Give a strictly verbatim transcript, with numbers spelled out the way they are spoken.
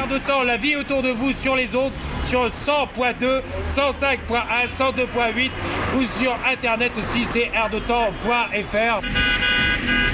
de temps, la vie autour de vous sur les ondes, sur cent point deux, cent cinq point un, cent deux point huit ou sur internet aussi, c'est air de temps point f r.